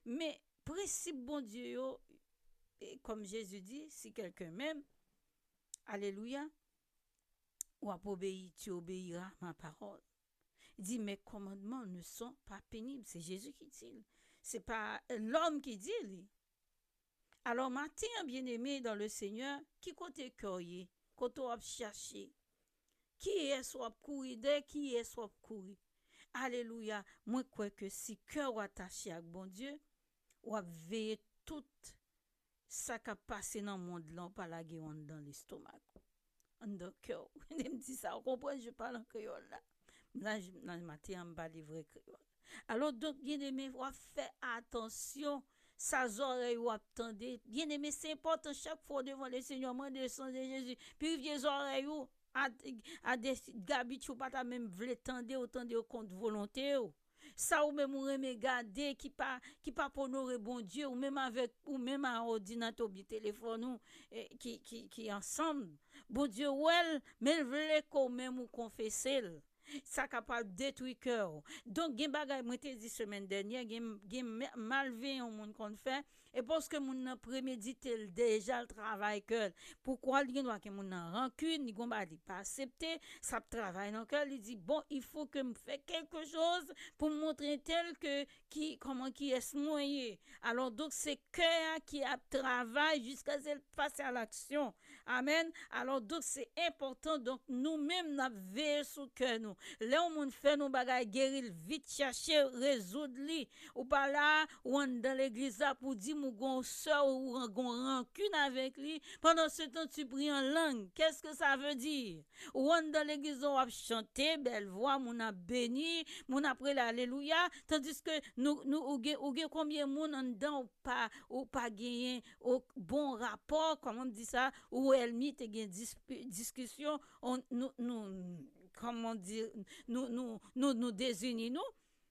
Mais, principe bon Dieu, yo, et comme Jésus dit, si quelqu'un m'aime, alléluia, ou à obéir, tu obéiras à ma parole. Il dit, mes commandements ne sont pas pénibles. C'est Jésus qui dit. C'est pas l'homme qui dit. Lui. Alors, matin, bien-aimé dans le Seigneur, qui côté cœur, côté on chercher, qui est soit courir, qui est soit courir. Alléluia. Moi, crois que si cœur attaché à bon Dieu, ou veiller tout ça qui a passé dans le monde, là, pas la guerre dans l'estomac. Dans le cœur. Il me dit ça, vous comprenez, je parle en créole là. Là, dans le matin, je parle vrai créole. Alors, donc, bien aimé, vous faites attention. Ça oreilles ou attendez. Bien aimé, c'est important chaque fois devant le Seigneur, moi, de sang de Jésus. Puis, les oreilles ou à des habitudes, ou pas même vle tendre autant de compte volonté. Ça ou même ou regarder qui pas pour honorer bon Dieu ou même avec ou même à ordinateur ou téléphone ou qui ensemble bon Dieu ouais mais vle qu'on même ou confesser ça capable détruire cœur donc gen bagay moi te dit semaine dernière gen malveillant on monde qu'on fait et parce que moun nan prémédité déjà le travail cœur pourquoi il doit que moun nan rancune ni gon ba li pas accepter ça travaille dans cœur il dit bon il faut que me fait quelque chose pour montrer tel que qui comment qui est moyen alors donc c'est cœur qui a travail jusqu'à ce passer à l'action amen alors donc c'est important donc nous-mêmes n'a veiller sur cœur nous là on moun fait nos bagages guérir vite chercher résoudre li ou pas là ou dans l'église là pour dire mon gon sœur ou gon rancune avec lui pendant ce temps tu pries en langue qu'est-ce que ça veut dire ou dans l'église on va chanter belle voix mon a béni mon après l'alléluia tandis que nous ou combien moun en dedans ou pas gagner au bon rapport comment on dit ça ou elle mit te gain discussion on nous comment dire nous désunir nous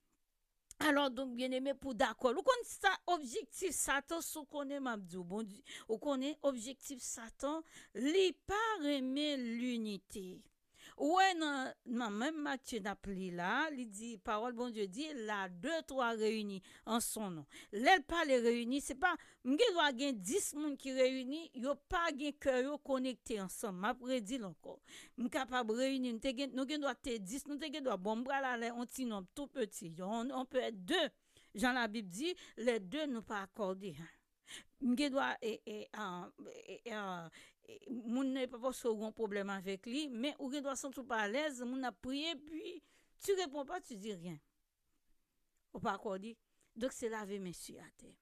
alors donc bien aimé pour d'accord ou connaît ça objectif Satan sous connaît m'abdou bon ou connaît objectif Satan li pas aimer l'unité ouais non même Matthieu d'appli là il dit parole bon Dieu dit là 2-3 réunis en son nom l'aile pas les réunis c'est pas m'gè doit gen 10 moun qui réunis yo pas gen cœur yo connecté ensemble m'a prédit encore m'capable réunir nous gen doit te 10 nous te gen doit bon bras là on ti nom tout petit on peut être deux Jean la Bible dit les deux nous pas accordés m'gè doit moun n'est pas parce qu'on a un problème avec lui mais ou doit sentir pas à l'aise moun a prié puis tu réponds pas tu dis rien ou pas accordé donc c'est laver messieurs à terre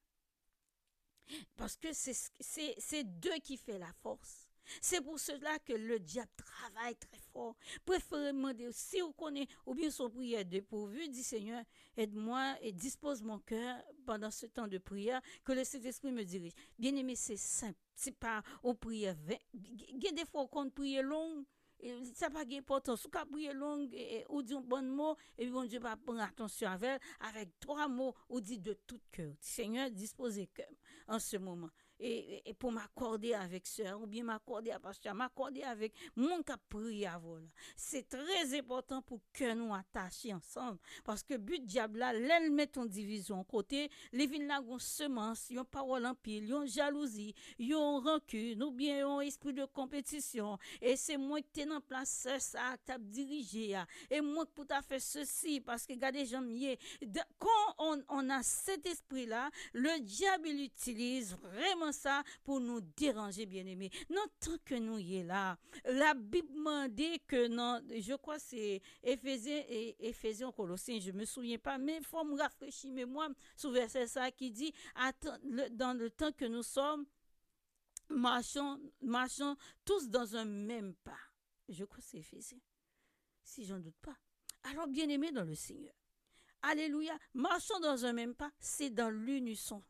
parce que c'est deux qui fait la force. C'est pour cela que le diable travaille très fort. Préférez demander si vous connaissez ou bien son prière dépourvu, dit Seigneur, aide-moi et dispose mon cœur pendant ce temps de prière que le Saint-Esprit me dirige. Bien aimé, c'est simple. C'est pas on prière. Il y a des fois qu'on prie long. Ça n'a pas d'importance. Si vous priez long ou dit un bon mot, et bon Dieu va prendre attention avec 3 mots, ou dit de tout cœur. Seigneur, disposez cœur en ce moment. Et pour m'accorder avec sœur, ou bien m'accorder à pasteur, m'accorder avec mon qui a prié avant. C'est très important pour que nous attachions ensemble. Parce que but diable là, l'elle met en division côté, les vignes là ont semence, yon parole en pile, yon jalousie, yon rancune, ou bien yon esprit de compétition. Et c'est moi qui t'ai en place ça, t'as dirigé. Et moi qui pour t'a fait ceci, parce que regardez, j'aime mieux. Quand on a cet esprit là, le diable il utilise vraiment ça pour nous déranger, bien-aimés. Non, tant que nous y est là, la Bible dit que non, je crois que c'est Éphésiens, Colossiens, je me souviens pas, mais il faut me rafraîchir mémoire sur verset ça qui dit, dans le temps que nous sommes, marchons tous dans un même pas. Je crois que c'est Éphésiens, si j'en doute pas. Alors, bien-aimés dans le Seigneur, alléluia, marchons dans un même pas, c'est dans l'unisson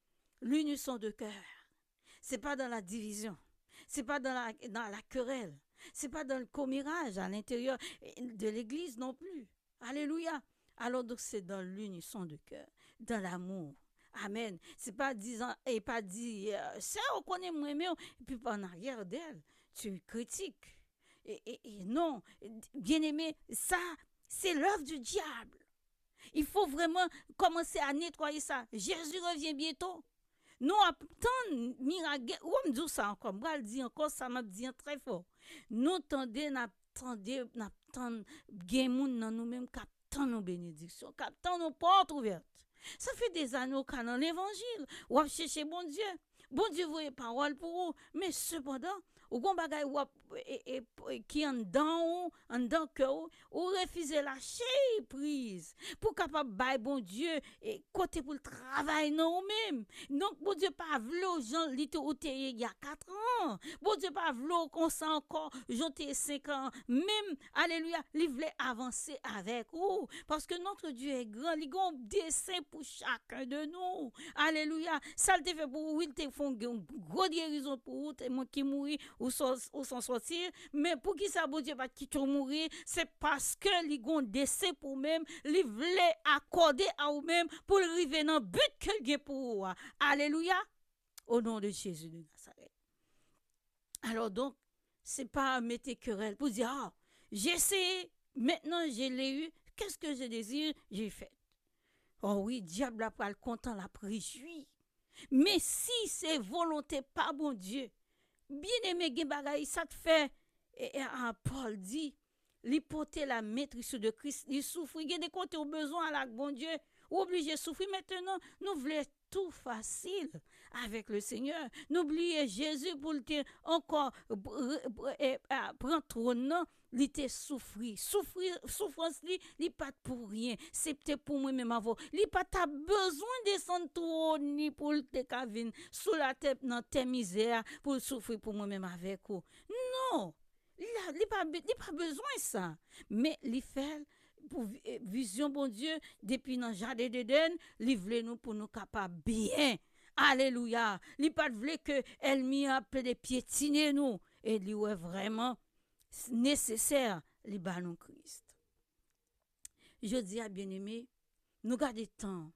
de cœur. C'est pas dans la division. C'est pas dans la querelle. C'est pas dans le commérage à l'intérieur de l'église non plus. Alléluia. Alors donc c'est dans l'unisson de cœur, dans l'amour. Amen. C'est pas disant et pas dire ça on connaît moi mais et puis pas en arrière d'elle, tu critiques. Et non, bien-aimé, ça c'est l'œuvre du diable. Il faut vraiment commencer à nettoyer ça. Jésus revient bientôt. Nous attendons miracle. Ou me dit ça encore. Moi, je dis encore, ça m'a dit très fort. Nous n'attendons gain moun dans nous-mêmes, captant nos bénédictions, captant nos portes ouvertes. Ça fait des années qu'on dans l'évangile. Ou à chercher bon Dieu. Bon Dieu voyait parole pour vous, mais cependant, ou gon bagay qui en dedans cœur ou refuser lâcher prise pour capable bailler bon Dieu et côté pour le travail non même. Donc bon Dieu pas vle gens li te ou te il y a 4 ans. Bon Dieu pas vle comme ça encore j'étais 5 ans même alléluia, li vle avancer avec vous parce que notre Dieu est grand, il a un dessein pour chacun de nous. Alléluia. Ça le te fait pour vous, il te font une grosse guérison pour vous, moi qui mourir ou s'en sortir, mais pour qui ça bon Dieu pas qui mourir, c'est parce que li gon dessein pour même, li vle accorder à vous même pour arriver dans but que il pour vous. Alléluia. Au nom de Jésus de Nazareth. Alors donc, c'est pas mettre querelle pour dire ah, j'ai essayé, maintenant je l'ai eu, qu'est-ce que je désire, j'ai fait. Oh oui, diable a pas le content, la préjouit. Mais si c'est volonté pas bon Dieu, bien aimé gen bagay, ça te fait Paul dit, li porter la maîtrise de Christ, il souffre, il y a des côtés au besoin à la bon Dieu, ou obligé de souffrir maintenant, nous voulons tout facile avec le Seigneur. N'oubliez Jésus pour le encore prendre trône, il te souffrir souffrance li pas pour rien, c'est peut-être pour moi même avant, li pas ta besoin de descendre trône ni pour te cavine sous la tête dans tes misères pour souffrir pour moi même avec vous. Non, li pas besoin ça, mais li fait pour vision bon Dieu depuis dans jardin d'Éden, li vle nous pour nous capable bien. Alléluia. Li pas vle que elle mi appelé piétiner nous et li ouais vraiment nécessaire li ba nous Christ. Je dis à bien-aimé, nous garder temps.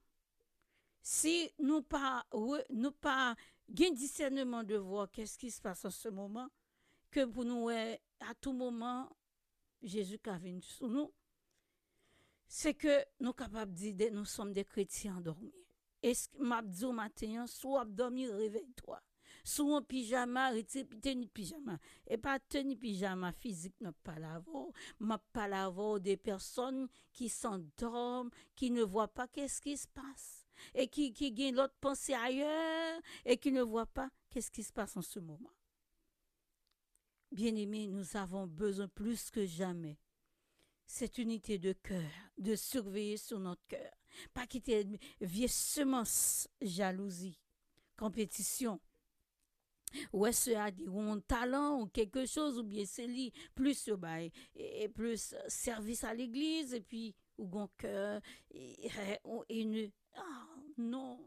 Si nous pas gain discernement de voir qu'est-ce qui se passe en ce moment, que pour nous à tout moment Jésus qui vient sur nous, c'est que nous capables de dire nous sommes des chrétiens endormis. Est-ce que m'a dit au matin, soit dormir, réveille-toi. Soit en pyjama, tenir pyjama. Et pas tenir pyjama physique, n'a pas l'avo. M'a pas l'avo des personnes qui s'endorment, qui ne voient pas qu'est-ce qui se passe. Et qui gagnent l'autre pensée ailleurs, et qui ne voient pas qu'est-ce qui se passe en ce moment. Bien-aimés, nous avons besoin plus que jamais cette unité de cœur, de surveiller sur notre cœur. Pas quitter vieille semence, jalousie, compétition. Ou est-ce a dit ou un talent ou quelque chose, ou bien c'est lui plus et plus service à l'église, et puis ou gon cœur et non.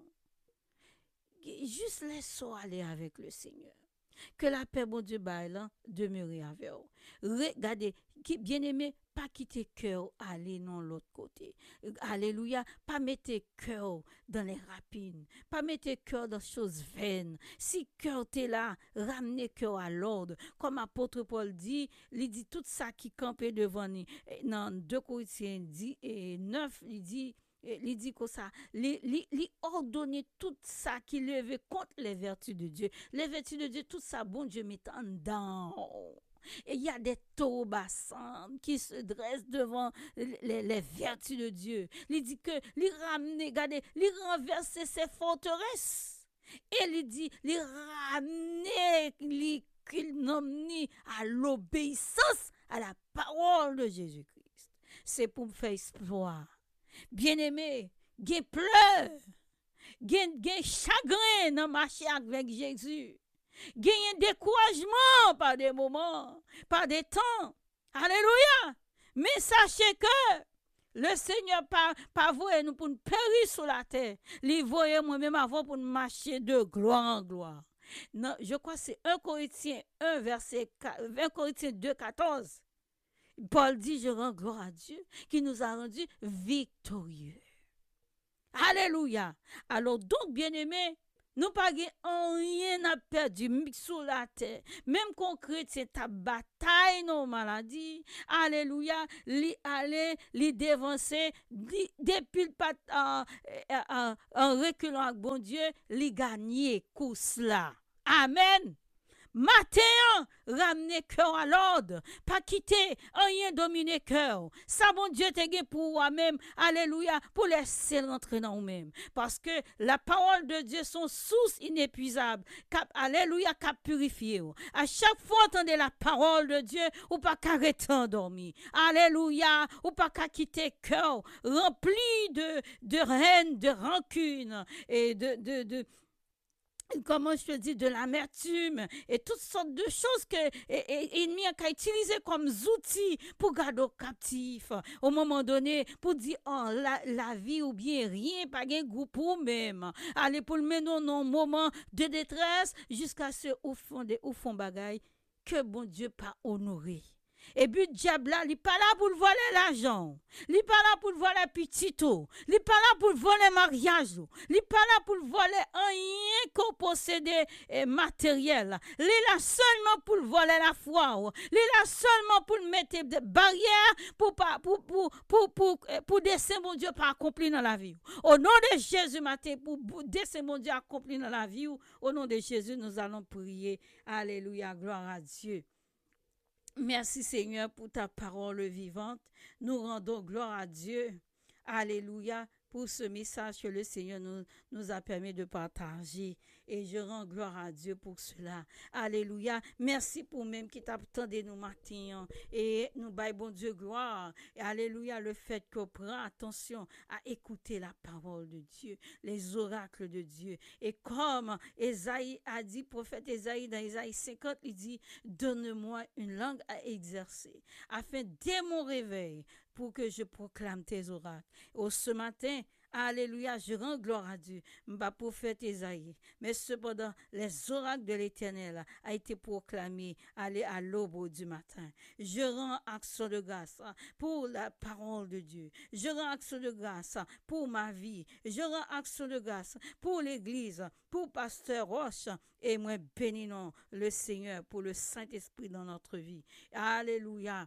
Juste laisse-toi aller avec le Seigneur. Que la paix, bon Dieu, demeure avec vous. Regardez, bien-aimé, pas quitter cœur, aller dans l'autre côté. Alléluia, pas mettre cœur dans les rapines, pas mettre cœur dans choses vaines. Si cœur t'es là, ramenez cœur à l'ordre. Comme apôtre Paul dit, il dit tout ça qui campait devant nous. Dans 2 Corinthiens 9, il dit que ça, il ordonne tout ça qui levait contre les vertus de Dieu. Les vertus de Dieu, tout ça, bon Dieu met en dedans. Et il y a des taureaux bassins qui se dressent devant les vertus de Dieu. Il dit que, il ramène, regardez, il renverse ses forteresses. Et il dit, il ramène, il nomme à l'obéissance à la parole de Jésus-Christ. C'est pour me faire espoir. Bien-aimé, gen pleur, gen chagrin dans marcher avec Jésus. Gen découragement par des moments, par des temps. Alléluia. Mais sachez que le Seigneur pas voyé nous pour nous périr sur la terre. Il voyait moi-même avant pour nous marcher de gloire en gloire. Non, je crois que c'est 1 Corinthiens 1 verset 20 Corinthiens 2 14. Paul dit, je rends gloire à Dieu qui nous a rendus victorieux. Alléluia. Alors donc, bien-aimés, Nous pas rien à perdre sur la terre. Même qu'on chrétien ta bataille nos maladies. Alléluia. Li aller, li dévancer, depuis le pas en reculant avec bon Dieu, li gagner course là. Amen. Matin, ramener cœur à l'ordre. Pas quitter, rien dominer cœur. Ça, bon Dieu, te gagné pour moi-même. Alléluia. Pour laisser rentrer dans nous-mêmes. Parce que la parole de Dieu sont source inépuisable. Alléluia, cap purifié. À chaque fois, entendez la parole de Dieu, ou pas qu'à rester endormi. Alléluia. Ou pas qu'à quitter cœur rempli de haine, de rancune et comment je te dis, de l'amertume et toutes sortes de choses que l'ennemi a utilisé comme outils pour garder captif au moment donné, pour dire oh, la vie ou bien rien, pas de goût pour même. Allez, pour le mener dans un moment de détresse jusqu'à ce au fond bagaille que bon Dieu pas honoré. Et but diable là, il pas là pour voler l'argent. Il pas là pour voler petit tout. Il pas là pour voler mariage. Il pas là pour voler rien qu'on possède matériel. Il est là seulement pour voler la foi. Il est là seulement pour mettre des barrières pour descendre mon Dieu pas accomplir dans la vie. Au nom de Jésus matin pour descendre mon Dieu accomplir dans la vie. Au nom de Jésus nous allons prier. Alléluia, gloire à Dieu. Merci Seigneur pour ta parole vivante. Nous rendons gloire à Dieu. Alléluia pour ce message que le Seigneur nous a permis de partager. Et je rends gloire à Dieu pour cela. Alléluia. Merci pour même qui t'attendait nous matin. Et nous baillons bon Dieu gloire. Et alléluia le fait qu'on prend attention à écouter la parole de Dieu, les oracles de Dieu. Et comme Ésaïe a dit, prophète Ésaïe dans Ésaïe 50, il dit, donne-moi une langue à exercer, afin dès mon réveil, pour que je proclame tes oracles. Ce matin, alléluia, je rends gloire à Dieu. Ma prophète Ésaïe. Mais cependant, les oracles de l'Éternel a été proclamés à l'aube du matin. Je rends action de grâce pour la parole de Dieu. Je rends action de grâce pour ma vie. Je rends action de grâce pour l'Église, pour Pasteur Roche. Et moi, bénissons le Seigneur pour le Saint-Esprit dans notre vie. Alléluia.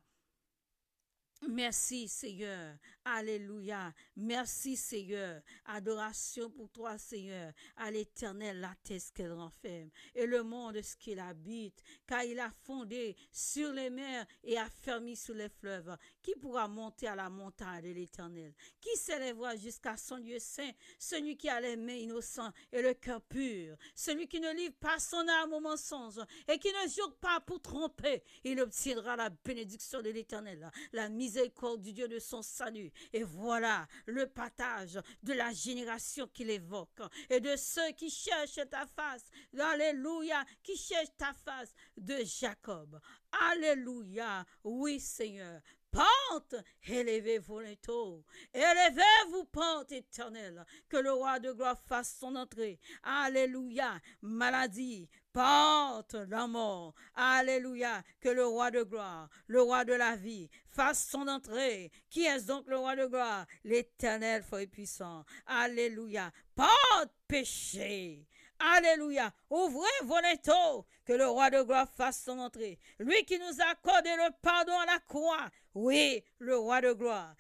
Merci Seigneur, alléluia, merci Seigneur, adoration pour toi Seigneur, à l'Éternel la terre qu'elle renferme et le monde ce qu'il habite, car il a fondé sur les mers et affermi sur les fleuves. Qui pourra monter à la montagne de l'Éternel? Qui s'élèvera jusqu'à son lieu saint? Celui qui a les mains innocentes et le cœur pur, celui qui ne livre pas son âme au mensonge et qui ne jure pas pour tromper, il obtiendra la bénédiction de l'Éternel, la miséricorde du Dieu de son salut. Et voilà le partage de la génération qu'il évoque et de ceux qui cherchent ta face. Alléluia, qui cherchent ta face de Jacob. Alléluia, oui Seigneur. Pente, élevez-vous les taux, élevez-vous, pente éternelle, que le roi de gloire fasse son entrée. Alléluia, maladie, pente, la mort. Alléluia, que le roi de gloire, le roi de la vie, fasse son entrée. Qui est donc le roi de gloire? L'Éternel fort et puissant. Alléluia, pente, péché. Alléluia. Ouvrez vos étaux, que le roi de gloire fasse son entrée. Lui qui nous a accordé le pardon à la croix. Oui, le roi de gloire,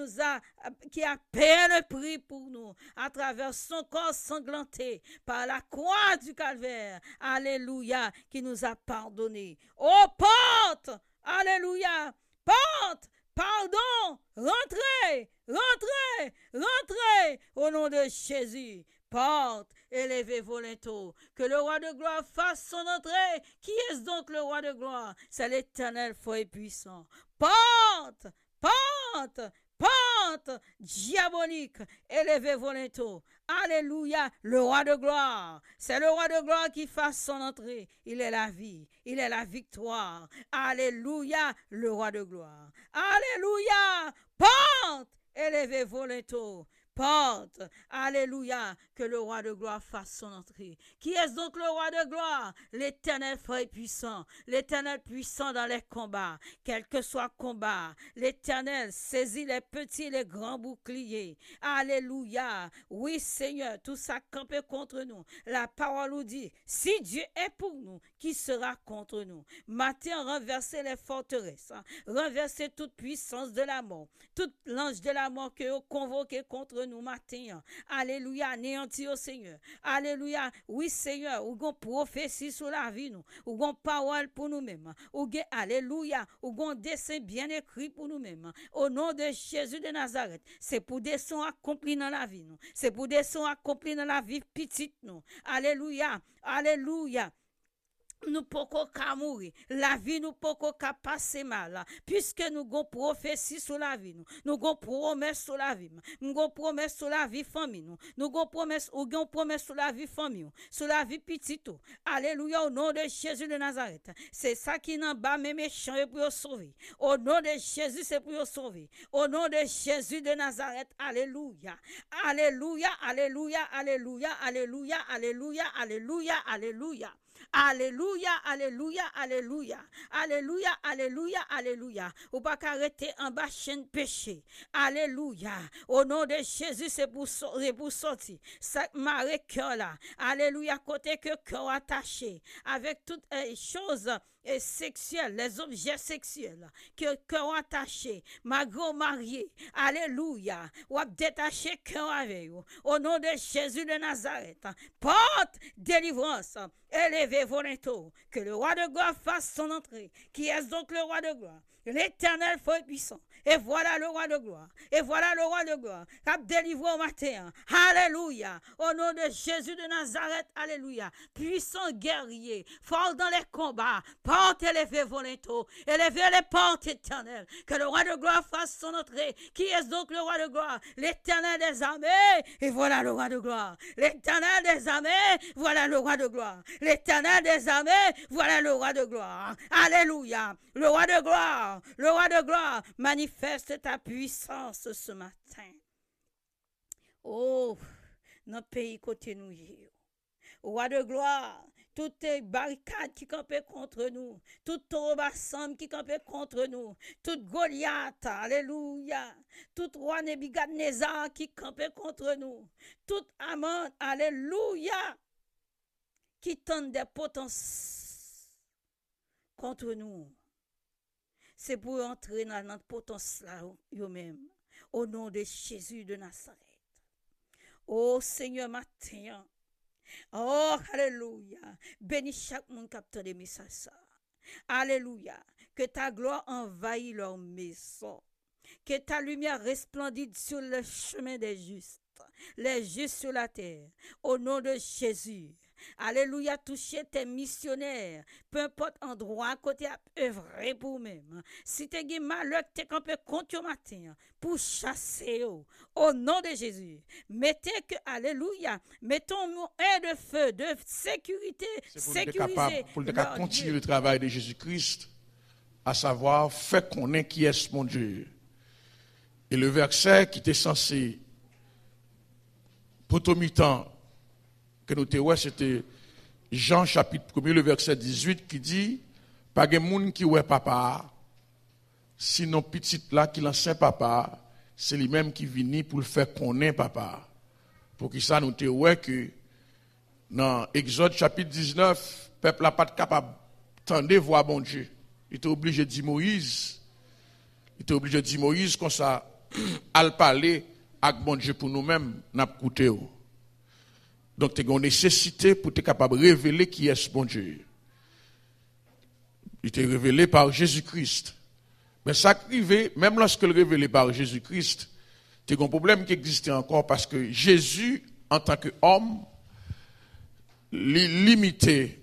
qui a payé le prix pour nous à travers son corps sanglanté par la croix du calvaire. Alléluia, qui nous a pardonné. Oh, porte! Alléluia! Porte! Pardon! Rentrez! Rentrez! Rentrez! Au nom de Jésus. Porte, élevez vos linteaux, que le roi de gloire fasse son entrée. Qui est donc le roi de gloire? C'est l'Éternel fort et puissant. Porte, porte, porte, diabolique, élevez vos linteaux. Alléluia, le roi de gloire. C'est le roi de gloire qui fasse son entrée. Il est la vie, il est la victoire. Alléluia, le roi de gloire. Alléluia, porte, élevez vos linteaux. Porte, alléluia, que le roi de gloire fasse son entrée. Qui est donc le roi de gloire? L'Éternel fort et puissant, l'Éternel puissant dans les combats, quel que soit combat. L'Éternel saisit les petits et les grands boucliers. Alléluia. Oui, Seigneur, tout ça campé contre nous. La parole nous dit, si Dieu est pour nous, qui sera contre nous? Matin, renverser les forteresses, renverser toute puissance de la mort, toute l'ange de la mort que vous convoquez contre nous matin. Alléluia, anéanti au Seigneur. Alléluia, oui Seigneur, ou gon prophétie sur la vie nous, ou gon parole pour nous-mêmes, ou gon alléluia, ou gon dessein bien écrit pour nous-mêmes. Au nom de Jésus de Nazareth, c'est pour des sons accomplis dans la vie nous, c'est pour des sons accomplis dans la vie petite nous. Alléluia, alléluia. Nous pouvons pas mourir. La vie nous pouvons pas passer mal. Puisque nous avons prophétie sur la vie. Nous avons promesse sur la vie. Nous avons promesse sur la vie famille. Nous avons promesse sur la vie famille. Sur la vie petite. Alléluia au nom de Jésus de Nazareth. C'est ça qui n'en bat mes méchants et pour sauver. Au nom de Jésus c'est pour sauver. Au nom de Jésus de Nazareth. Alléluia. Alléluia. Alléluia. Alléluia. Alléluia. Alléluia. Alléluia. Alléluia. Alléluia, alléluia, alléluia, alléluia, alléluia, alléluia. Ou pas qu'arrêter en bas chaîne péché. Alléluia. Au nom de Jésus, c'est pour sortir. Ça marée cœur là. Alléluia, côté que cœur attaché. Avec toutes les choses sexuelles, les objets sexuels que cœur attaché. Magro marié. Alléluia. Ou a détaché cœur avec vous. Au nom de Jésus de Nazareth. Porte délivrance. Élevez vos linteaux, que le roi de gloire fasse son entrée. Qui est donc le roi de gloire? L'Éternel fort et puissant. Et voilà le roi de gloire. Et voilà le roi de gloire. Cap délivré au matin. Alléluia. Au nom de Jésus de Nazareth. Alléluia. Puissant guerrier. Fort dans les combats. Porte élevez vos linteaux. Élevez les portes éternelles. Que le roi de gloire fasse son entrée. Qui est donc le roi de gloire? L'Éternel des armées. Et voilà le roi de gloire. L'Éternel des armées. Voilà le roi de gloire. L'Éternel des armées. Voilà le roi de gloire. Alléluia. Le roi de gloire. Le roi de gloire, manifeste ta puissance ce matin. Oh, dans le pays côté nous, roi de gloire, toutes les barricades qui campaient contre nous, tout Torobassam qui campait contre nous, toute Goliath, alléluia, tout roi Nebuchadnezzar qui campait contre nous, tout Aman, alléluia, qui tente des potences contre nous. C'est pour entrer dans notre potence là, eux-mêmes, au nom de Jésus de Nazareth. Oh Seigneur, matin. Oh, alléluia. Bénis chaque monde qui capte des messages. Alléluia. Que ta gloire envahisse leur maison. Que ta lumière resplendisse sur le chemin des justes. Les justes sur la terre. Au nom de Jésus. Alléluia, toucher tes missionnaires, peu importe endroit côté à œuvrer pour même. Si tu as malheur, tu es campé contre au matin pour chasser au nom de Jésus. Mettez que, alléluia, mettons un de feu, de sécurité, sécuriser. Pour être continuer le travail de Jésus-Christ, à savoir, fait qu'on est qui est mon Dieu. Et le verset qui était censé, pour tout mi-temps, que nous avons, c'était Jean chapitre 1, le verset 18 qui dit, pas de monde qui ouais papa, sinon petit là qui l'ancien papa, c'est lui-même qui vient pour le faire connaître papa. Pour que ça nous te ouais que dans Exode chapitre 19, le peuple n'a pas capable de voir bon Dieu. Il était obligé de dire Moïse. Il était obligé de dire Moïse comme ça, à parler avec bon Dieu pour nous-mêmes, n'a pas écouté. Donc, tu as une nécessité pour être capable de révéler qui est ce bon Dieu. Il était révélé par Jésus-Christ. Mais ça arrive, même lorsque le révélé par Jésus-Christ, tu as un problème qui existait encore parce que Jésus, en tant qu'homme, limité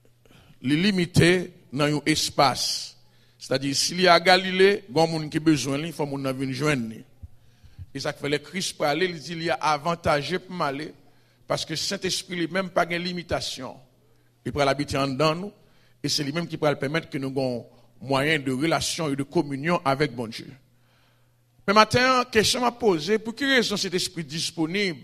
dans un espace. C'est-à-dire, s'il y a à Galilée, il y a des gens qui ont besoin, il faut que les gens viennent joindre. Et ça fait le Christ pour aller, il dit, il y a avantagé pour m'aller. Parce que Saint-Esprit lui-même pas de limitation. Il peut l'habiter en dedans nous. Et c'est lui-même qui peut le permettre que nous ayons moyen de relation et de communion avec bon Dieu. Mais maintenant, question m'a posée, pour quelle raison cet esprit disponible?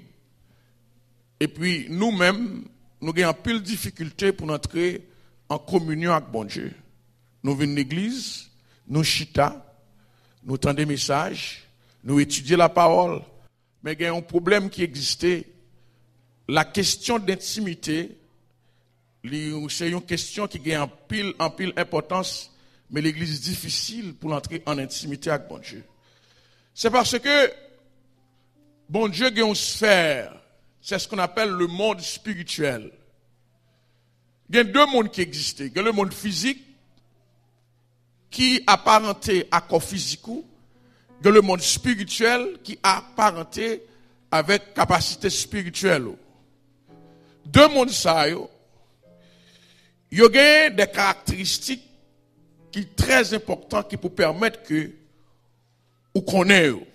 Et puis, nous-mêmes, nous avons un peu de difficulté pour entrer en communion avec bon Dieu. Nous venons de l'église, nous chita, nous entendons des messages, nous étudions la parole, mais il y a un problème qui existait. La question d'intimité, c'est une question qui a en pile importance, mais l'église est difficile pour entrer en intimité avec bon Dieu. C'est parce que bon Dieu a une sphère, c'est ce qu'on appelle le monde spirituel. Il y a deux mondes qui existent. Il y a le monde physique, qui est apparenté à corps physique, il y a le monde spirituel qui est apparenté avec capacité spirituelle. Deux mondes ça, il y a des caractéristiques qui sont très importantes qui pour permettre que vous connaissez.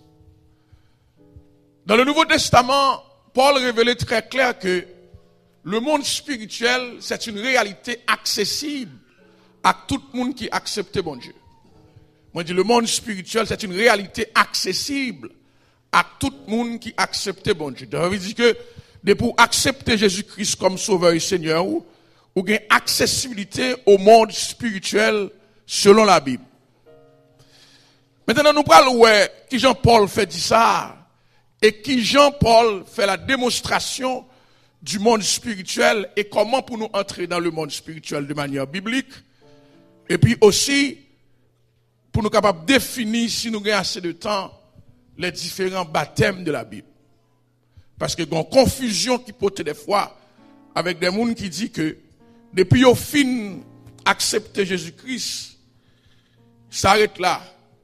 Dans le Nouveau Testament, Paul révélait très clair que le monde spirituel, c'est une réalité accessible à tout le monde qui accepte bon Dieu. Moi, je dis le monde spirituel, c'est une réalité accessible à tout le monde qui accepte bon Dieu. Ça veut dire que pour accepter Jésus-Christ comme sauveur et Seigneur, ou une accessibilité au monde spirituel selon la Bible. Maintenant, nous parlons qui Jean-Paul fait dire ça, et qui Jean-Paul fait la démonstration du monde spirituel et comment pour nous entrer dans le monde spirituel de manière biblique. Et puis aussi, pour nous capables de définir, si nous avons assez de temps, les différents baptêmes de la Bible. Parce qu'il y a une confusion qui peut être des fois avec des gens qui disent que depuis au fin accepter Jésus-Christ, s'arrête là.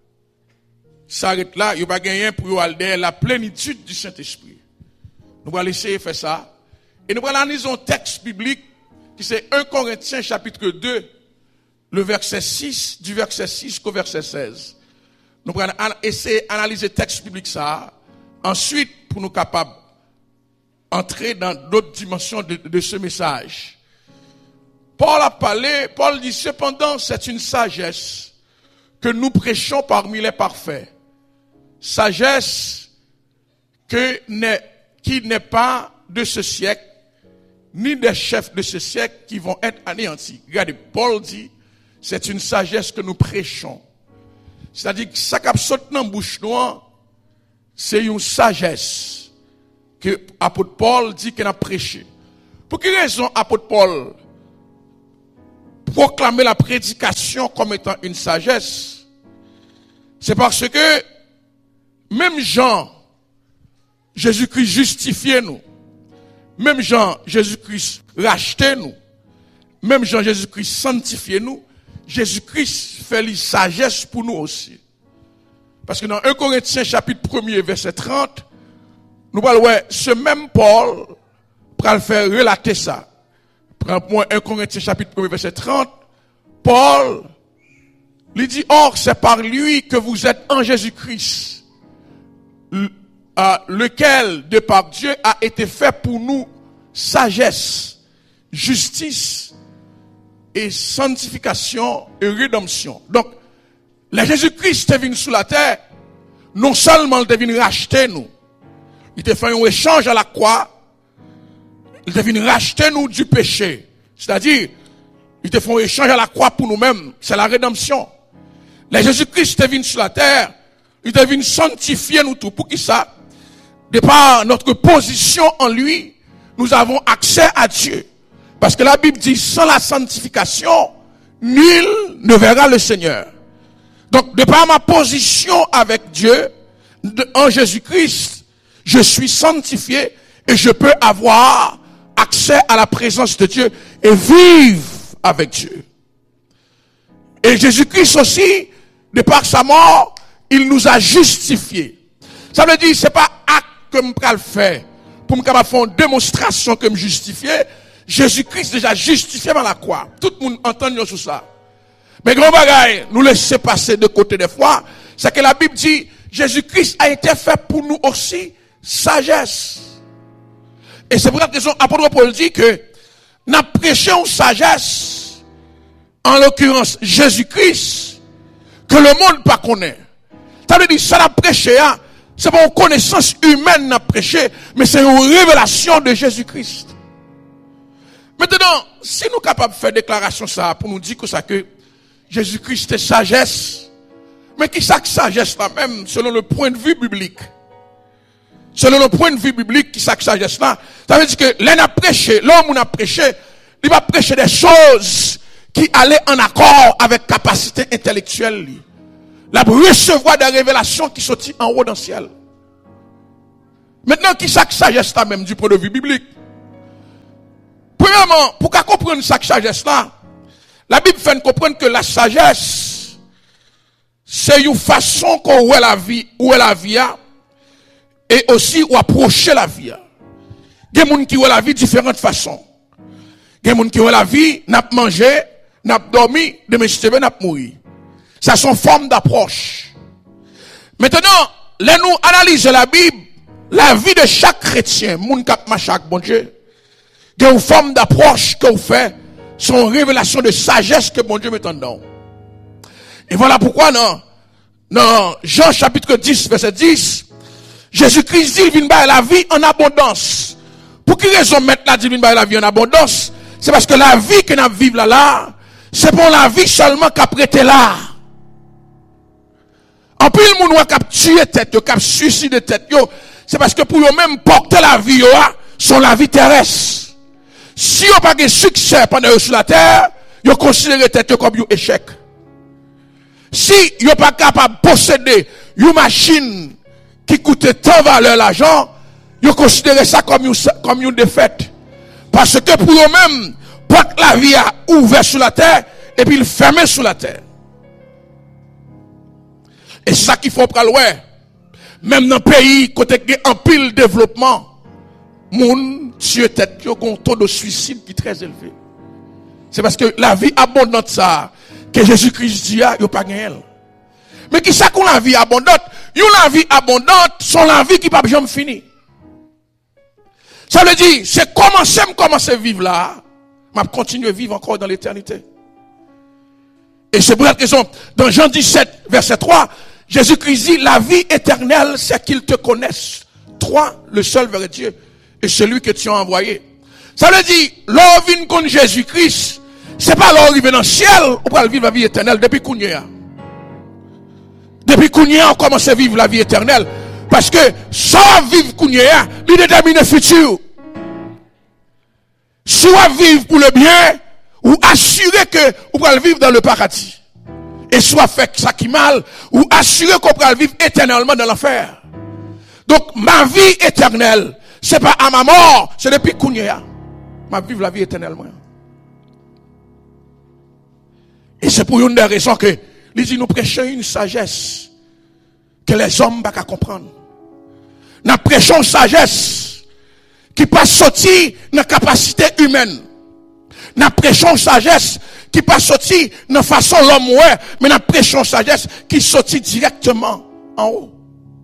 S'arrête là, il n'y a pas gagné pour aller la plénitude du Saint-Esprit. Nous allons essayer de faire ça. Et nous allons analyser un texte biblique qui c'est 1 Corinthiens chapitre 2, le verset 6, du verset 6 au verset 16. Nous allons essayer d'analyser le texte biblique ça. Ensuite, pour nous capables d'entrer dans d'autres dimensions de ce message. Paul a parlé, Paul dit, cependant, c'est une sagesse que nous prêchons parmi les parfaits. Sagesse qui n'est pas de ce siècle, ni des chefs de ce siècle qui vont être anéantis. Regardez, Paul dit, c'est une sagesse que nous prêchons. C'est-à-dire que ça qui saute dans la bouche noire, c'est une sagesse que l'apôtre Paul dit qu'il a prêché. Pour quelle raison l'apôtre Paul proclamer la prédication comme étant une sagesse? C'est parce que même Jean, Jésus-Christ justifiait nous. Même Jean, Jésus-Christ rachetait nous. Même Jean, Jésus-Christ sanctifiait nous. Jésus-Christ fait la sagesse pour nous aussi. Parce que dans 1 Corinthiens chapitre 1er verset 30, nous parlons, ce même Paul, pour le faire relater ça. Prends-moi 1 Corinthiens chapitre 1 verset 30, Paul lui dit, or c'est par lui que vous êtes en Jésus-Christ, lequel de par Dieu a été fait pour nous sagesse, justice et sanctification et rédemption. Donc, le Jésus-Christ est venu sous la terre, non seulement il est venu racheter nous, il a fait un échange à la croix, il est venu racheter nous du péché. C'est-à-dire, il a fait un échange à la croix pour nous-mêmes, c'est la rédemption. Le Jésus-Christ est venu sur la terre, il est venu sanctifier nous tout. Pour qui ça? De par notre position en lui, nous avons accès à Dieu. Parce que la Bible dit, sans la sanctification, nul ne verra le Seigneur. Donc, de par ma position avec Dieu, en Jésus-Christ, je suis sanctifié et je peux avoir accès à la présence de Dieu et vivre avec Dieu. Et Jésus-Christ aussi, de par sa mort, il nous a justifiés. Ça veut dire, c'est pas acte que je peux le faire pour me faire une démonstration que me justifier. Jésus-Christ déjà justifié dans la croix. Tout le monde entend sur ça. Mais grand bagaille, nous laisser passer de côté des fois, c'est que la Bible dit, Jésus-Christ a été fait pour nous aussi sagesse. Et c'est pour cette raison, l'apôtre Paul dit que nous prêchons sagesse, en l'occurrence Jésus-Christ, que le monde ne connaît Ça veut dire, ça n'a prêché, hein. C'est pas une connaissance humaine n'a prêché, mais c'est une révélation de Jésus-Christ. Maintenant, si nous sommes capables de faire déclaration ça, pour nous dire que ça que Jésus-Christ est sagesse, mais qui ça que sagesse là même, selon le point de vue biblique? Selon le point de vue biblique, qui ça que sagesse là? Ça veut dire que l'homme a prêché, il va prêcher des choses qui allaient en accord avec capacité intellectuelle. La recevoir des révélations qui sont en haut dans le ciel. Maintenant, qui ça que sagesse là même du point de vue biblique? Premièrement, pour qu'on comprenne ça que sagesse là, la Bible fait comprendre que la sagesse, c'est une façon qu'on voit la vie, où est la vie, et aussi où approcher la vie. Il y a des gens qui voient la vie de différentes façons. Il y a des gens qui voient la vie, n'a pas mangé, n'a pas dormi, demain si n'a pas mouru. Ça sont formes d'approche. Maintenant, là nous analysons la Bible, la vie de chaque chrétien, moun kap machak bon Dieu, il y a une forme d'approche que vous faites, son révélation de sagesse que bon Dieu met en dedans. Et voilà pourquoi dans Jean chapitre 10 verset 10, Jésus-Christ dit il vient par la vie en abondance. Pour quelle raison mettre la divine par la vie en abondance? C'est parce que la vie que nous vivons là, c'est pour la vie seulement qu'a prêté là. En plus, le monde qui a tué tête, qui a suicidé tête, c'est parce que pour eux même porter la vie, sont la vie terrestre. Si vous n'avez pas de succès pendant que sur la terre, vous considérez tête comme un échec. Si vous n'êtes pas capable de posséder une machine qui coûte tant valeur l'argent, vous considérez ça comme une défaite. Parce que pour eux-mêmes, porte la vie a ouvert sur la terre et puis il ferme sur la terre. Et c'est ça qu'il faut prendre loin. Même dans le pays, côté il y a un pile développement, moun tue tête, il y a un taux de suicide qui est très élevé. C'est parce que la vie abondante ça, que Jésus-Christ dit, il n'y a pas gagné. Mais qui ça qu'on la vie abondante? La vie abondante, sont la vie qui ne peut jamais finir. Ça veut dire, c'est commencer à vivre là, mais continuer à vivre encore dans l'éternité. Et c'est pour cette raison, dans Jean 17, verset 3, Jésus-Christ dit, la vie éternelle, c'est qu'ils te connaissent. Toi, le seul vrai Dieu, et celui que tu as envoyé. Ça veut dire, l'on vient contre Jésus-Christ, c'est pas l'on arrive dans le ciel, on va vivre la vie éternelle depuis Kounia. Depuis Kounia, on commence à vivre la vie éternelle. Parce que, sans vivre Kounia, il détermine le futur. Soit vivre pour le bien, ou assurer que vous pourrez vivre dans le paradis. Et soit faire ça qui mal, ou assurer qu'on pourra vivre éternellement dans l'enfer. Donc, ma vie éternelle, c'est pas à ma mort, c'est depuis Kounia. Ma vivre la vie éternellement. Et c'est pour une des raisons que, nous prêchons une sagesse que les hommes ne peuvent pas comprendre. Nous prêchons une sagesse qui passe sortir dans la capacité humaine. Nous prêchons une sagesse qui passe sortir dans la façon l'homme ouais, mais nous prêchons une sagesse qui sortit directement en haut.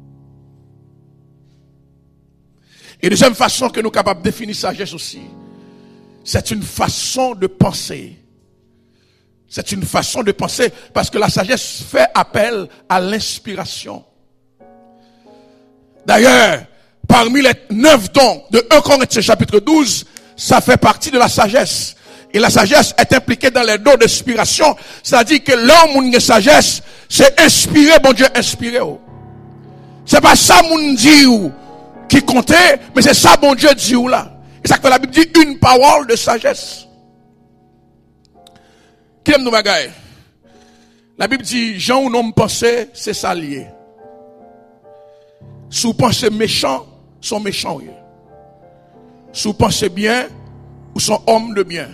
Et deuxième façon que nous sommes capables de définir sagesse aussi, c'est une façon de penser. C'est une façon de penser parce que la sagesse fait appel à l'inspiration. D'ailleurs, parmi les 9 dons de 1 Corinthiens chapitre 12, ça fait partie de la sagesse. Et la sagesse est impliquée dans les dons d'inspiration. C'est-à-dire que l'homme ou une sagesse, c'est inspiré, bon Dieu, inspiré. C'est pas ça mon dit qui comptait, mais c'est ça bon Dieu dit là. Et ça que la Bible dit une parole de sagesse. Qui aime nous bagaille? La Bible dit, Jean ou non penser, c'est ça lié. Si vous pensez méchant, sont méchants. Si vous pensez bien, ou sont hommes de bien.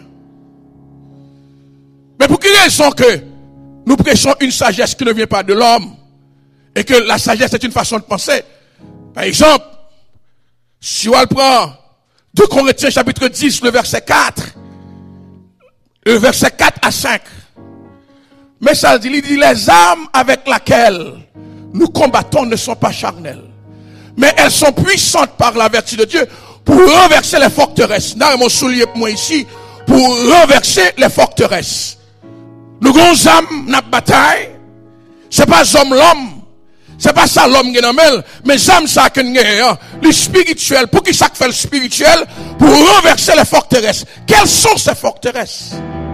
Mais pour quelle raison que nous prêchons une sagesse qui ne vient pas de l'homme, et que la sagesse est une façon de penser? Par exemple, si on prend 2 Corinthiens chapitre 10, le verset 4, le verset 4 à 5. Mais ça dit, il dit, les armes avec lesquelles nous combattons ne sont pas charnelles, mais elles sont puissantes par la vertu de Dieu pour renverser les forteresses. Là, mon soulier pour moi ici, pour renverser les forteresses. Nous avons âmes, notre bataille, c'est pas l'homme, C'est pas ça l'homme qui est dans mais j'aime ça que nous avons. Le spirituel, pour qui ça fait le spirituel? Pour renverser les forteresses. Quelles sont ces forteresses?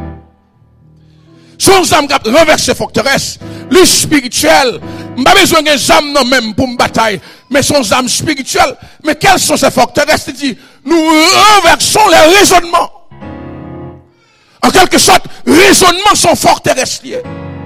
Son âme qui renverser les forteresses. Le spirituel, pas besoin de âme non même pour me bataille, mais son âme spirituelle. Mais quelles sont ces forteresses? Il dit, nous renversons les raisonnements. En quelque sorte, raisonnements sont forteresses liées.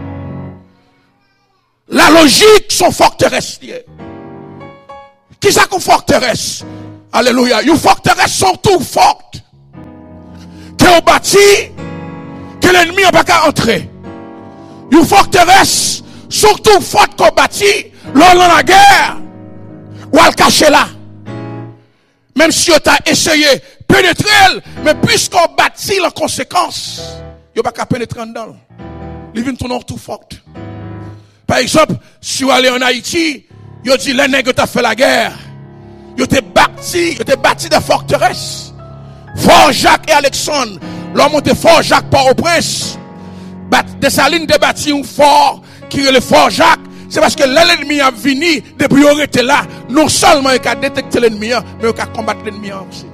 La logique sont forteresses liées. Qui ça qu'on forteresse? Alléluia. Une forteresse sont tout fortes. Que on bâtit, que l'ennemi n'a pas qu'à entrer. Une forteresse sont tout fortes qu'on bâtit, lors de la guerre, ou à le cacher là. Même si on t'a essayé de pénétrer, mais puisqu'on bâtit la conséquence, il n'y a pas qu'à pénétrer dedans. Il vient tourner tout fort. Par exemple, si vous allez en Haïti, vous dit les nègres ont fait la guerre. Ils ont bâti des forteresses. Fort Jacques et Alexandre, l'homme de Fort Jacques Port-au-Prince. Dessalines a bâti un fort qui est le Fort Jacques. C'est parce que l'ennemi a venu depuis qu'il était là. Non seulement il a détecté l'ennemi, mais il a combattu l'ennemi aussi.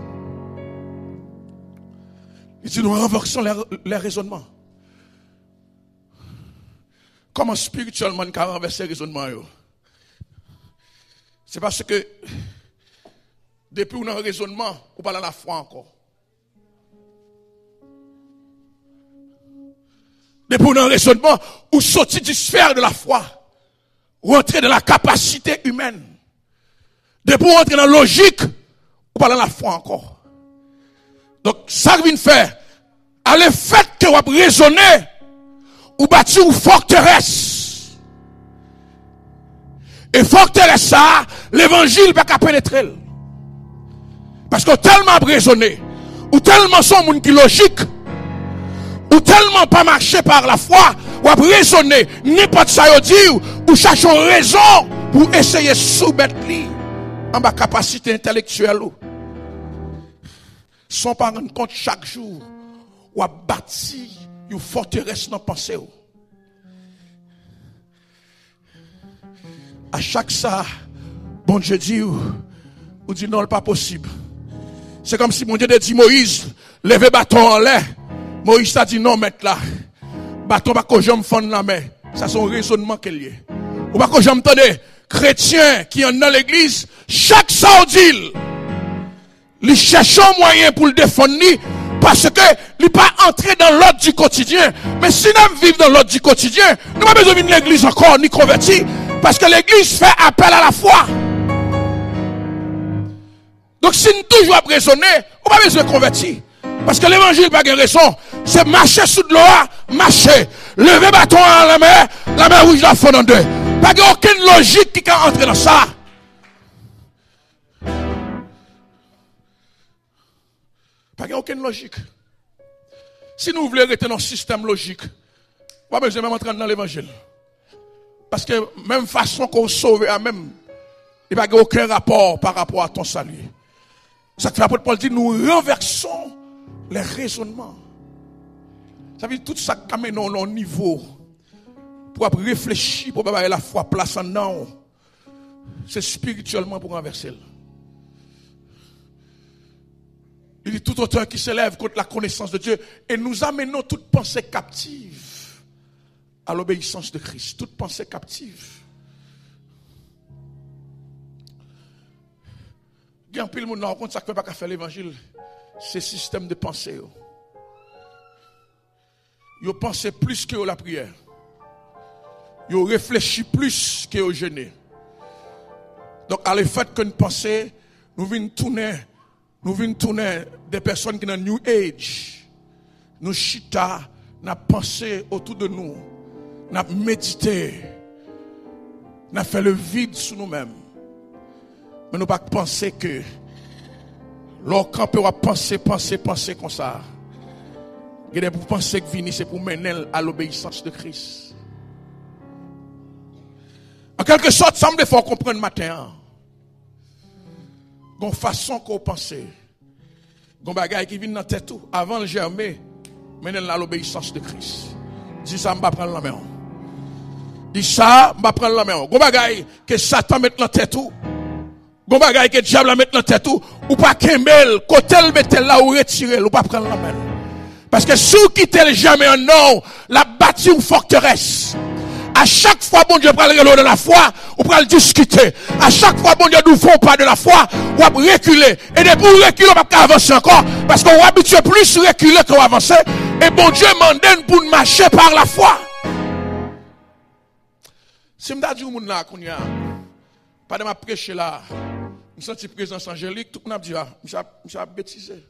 Il dit nous renversons les raisonnements. Comment spirituellement on a renversé les raisonnements? C'est parce que depuis qu'on a un raisonnement, on parle de la foi encore. Depuis qu'on a un raisonnement, on sortit du sphère de la foi. Rentrer dans la capacité humaine. Depuis qu'on rentre dans la logique, on parle de la foi encore. Donc, ça vient faire, à le fait que vous avez raisonné, ou bâti une forteresse. Et forteresse ça, l'évangile va pas pénétrer. Parce que tellement raisonné, ou tellement son monde qui logique, ou tellement pas marché par la foi, ou a raisonné, n'importe ça y dit, ou cherche une raison pour essayer de soumettre lui en bas capacité intellectuelle. Sans pas rendre compte chaque jour, ou a bâti une forteresse dans la pensée. À chaque ça, bon Dieu dit, ou dit non, pas possible. C'est comme si mon Dieu dit Moïse, levez bâton en l'air. Moïse a dit non, mettre là. Bâton pas que j'aime fendre la main. Ça c'est un raisonnement qu'il y a. Ou pas que j'aime tendre chrétiens qui sont dans l'église, chaque saudil, ils cherchent un moyen pour le défendre. Parce que il n'est pas entré dans l'ordre du quotidien. Mais si nous vivons dans l'ordre du quotidien, nous n'avons pas besoin de l'église encore, ni converti. Parce que l'église fait appel à la foi. Donc si nous toujours raisonner, on n'a pas besoin de convertir. Parce que l'évangile n'a pas de raison. C'est marcher sous de l'eau, marcher. Lever bâton à la mer rouge la fond en deux. Pas aucune logique qui peut entrer dans ça. Pas aucune logique. Si nous voulons rester dans le système logique, on n'a pas besoin de même entrer dans l'évangile. Parce que même façon qu'on sauve à même, il n'y a pas aucun rapport par rapport à ton salut. Ça fait l'apôtre Paul dit, nous renversons les raisonnements. Ça veut dire tout ça qui amène au niveau pour réfléchir, pour avoir la foi place en dedans. C'est spirituellement pour renverser. Il dit tout autant qui s'élève contre la connaissance de Dieu et nous amenons toute pensée captive à l'obéissance de Christ. Toute pensée captive. Il y a un peu de monde qui ne peut pas faire l'évangile. C'est système de pensée. Ils pensent plus que la prière. Ils réfléchissent plus que au jeûner. Donc, à le fait que nous pensons, nous venons tourner des personnes qui sont dans New Age. Nous chita, nous pensé autour de nous. Nous médité. Nous fait le vide sur nous-mêmes. Mais nous ne pas penser que lorsqu'on peut penser comme ça. Pour penser que venir, c'est pour mener à l'obéissance de Christ. En quelque sorte, ça me faut comprendre matin. Une façon qu'on pense. Une bagaille qui vient dans la tête avant de germer, mener à l'obéissance de Christ. Dis ça, je ne vais pas prendre la main. Dit ça, m'a prendre la main. Gon bagay que Satan met dans tête tout. Gon bagay que diable met dans tête tout, ou pas kembel, côté le mettre là ou retirer, ou pas prendre la main. Parce que si vous quittez jamais un nom, la bâtie une forteresse. À chaque fois, bon Dieu prend le relais de la foi, ou prend le discuter. À chaque fois, bon Dieu nous font pas de la foi, ou reculer. Et depuis vous reculer, on va pas avancer encore. Parce qu'on va habituer plus reculer qu'on avancer. Et bon Dieu m'en pour marcher par la foi. Si je dis au monde là, qu'on y a, pas de ma prêcher là, je sens présence angélique, tout le monde a dit, je suis bêtisé.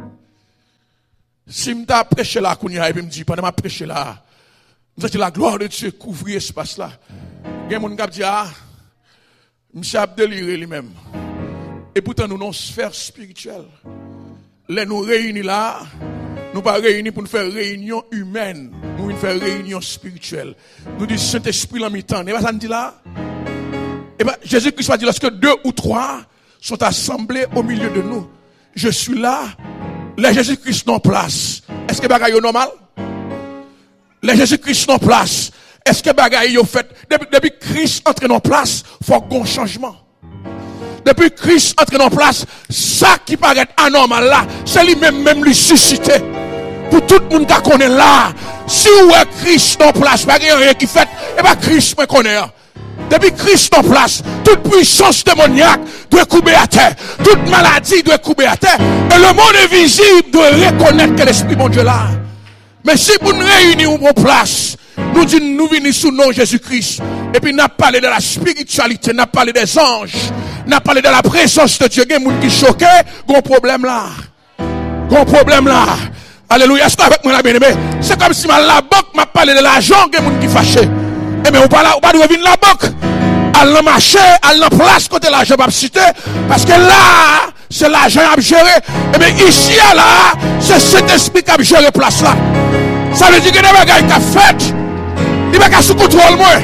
Si je prêché là, qu'on y a, et puis me dit, pas de ma prêcher là, je sens la gloire de Dieu couvrir l'espace là. Il y a des gens qui disent, je suis déliré lui-même. Et pourtant, nous, dans une sphère spirituelle, les nous réunis là, nous pas réunis pour nous faire réunion humaine, nous faire réunion spirituelle. Nous disons Saint-Esprit en mi-temps. Et bien ça nous dit là, et ben Jésus-Christ va dire lorsque 2 ou 3 sont assemblés au milieu de nous, je suis là, les Jésus-Christ en place. Est-ce que bagaille est normal? Les Jésus-Christ en place. Est-ce que bagaille est fait? Depuis Christ entre en place, faut qu'on changement. Depuis Christ entre en place, ça qui paraît anormal là, c'est lui-même lui suscité. Pour tout le monde qui connaît là, si vous êtes Christ en place, pas rien qui fait, et bien Christ me connaît. Depuis Christ en place, toute puissance démoniaque doit couper à terre, toute maladie doit couper à terre, et le monde invisible doit reconnaître que l'Esprit bon Dieu là. Mais si vous nous réunissons en place, nous disons, nous venons sous le nom de Jésus-Christ, et puis nous avons parlé de la spiritualité, nous avons parlé des anges, nous avons parlé de la présence de Dieu, il y a des gens qui sont choqués, il y a un problème là. Il y a un problème là. Alléluia, est-ce que avec moi la bien-aimé? C'est comme si la banque m'a parlé de l'argent, il y a des gens qui sont fâchés. Eh bien, on pas de revenir la banque. Elle n'a marché, elle n'a place côté l'argent va citer. Parce que là, c'est l'argent à gérer. Eh bien, ici, là, c'est cet esprit qui a géré place là. Ça veut dire que des bagages qui a fait, il va sous contrôle, moi.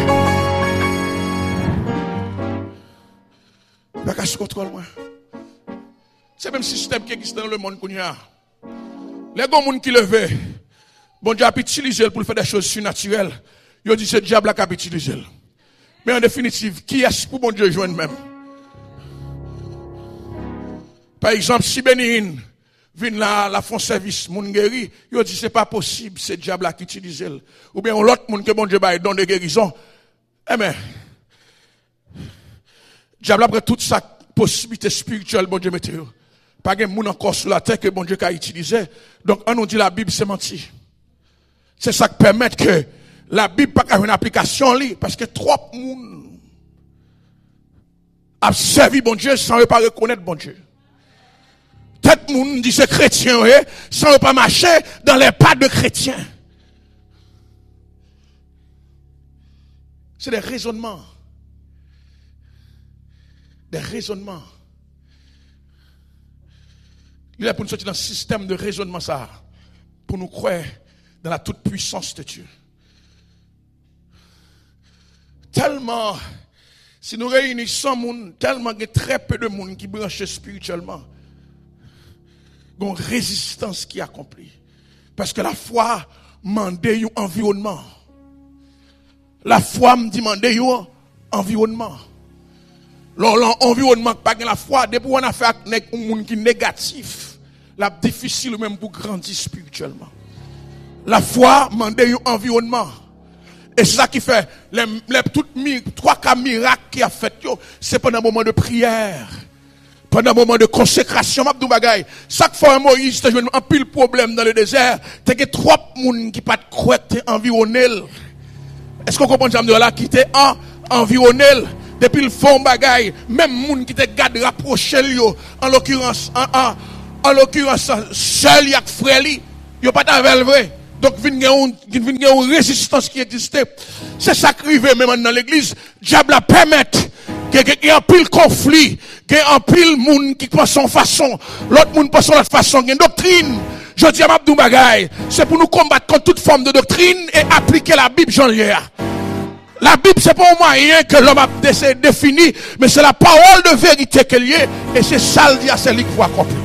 Il va sous contrôle, moi. C'est le même système qui existe dans le monde qu'on y a. Les gens qui levent, bon Dieu a utilisé pour faire des choses surnaturelles. Il dit c'est le diable qui a utilisé. Mais en définitive, qui est-ce pour bon Dieu joindre même? Par exemple, si Bénin vient là, la font service, moun guéri, il dit c'est pas possible, c'est le diable qui utilise. Ou bien l'autre monde que bon Dieu va donner de guérison. Eh bien, diable après toute sa possibilité spirituelle, bon Dieu mette. Pas de monde encore sur la terre que bon Dieu a utilisé. Donc, on nous dit la Bible c'est menti. C'est ça qui permet que la Bible pas une application li parce que trop monde a servi bon Dieu sans pas reconnaître bon Dieu. Tête monde dit c'est chrétien sans pas marcher dans les pas de chrétiens. C'est des raisonnements. Des raisonnements. Il est pour nous sortir dans ce système de raisonnement ça pour nous croire dans la toute puissance de Dieu. Tellement, si nous réunissons monde, tellement il y a très peu de monde qui branchent spirituellement. Il y a une résistance qui est accomplie. Parce que la foi demande un environnement. La foi me demande un environnement. L'environnement pas la foi, depuis on a fait avec un monde qui est négatif, la difficile même pour grandir spirituellement. La foi demande un environnement. Et c'est ça qui fait les toutes 3 miracles qui a fait c'est pendant un moment de prière, pendant un moment de consécration. M'abdou bagay, chaque fois Moïse te joue un pile problème dans le désert, t'as que 3 moun qui pas de croire environné. Est-ce qu'on comprend ça là qui était environné depuis le fond bagay, même moun qui te garde rapproché lui en l'occurrence seul yak frère li, yo pas avec vrai. Donc, il y a une résistance qui existait. C'est ça qui arrive même dans l'église. Diable permet qu'il y ait un pile conflit, qu'il y ait un pile monde qui pense en façon, l'autre monde pense en l'autre façon. Il y a une doctrine. Je dis à Mabdou Bagay, c'est pour nous combattre contre toute forme de doctrine et appliquer la Bible, Jean-Lière. La Bible, c'est pas un moyen que l'homme a défini, mais c'est la parole de vérité qu'elle y est, et c'est ça le dit à celui qui faut accomplir.